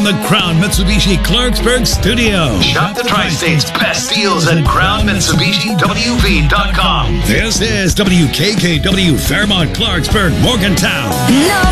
from the Crown Mitsubishi Clarksburg studio. Shop the Tri-State's best deals at CrownMitsubishiWV.com. This is WKKW Fairmont, Clarksburg, Morgantown. No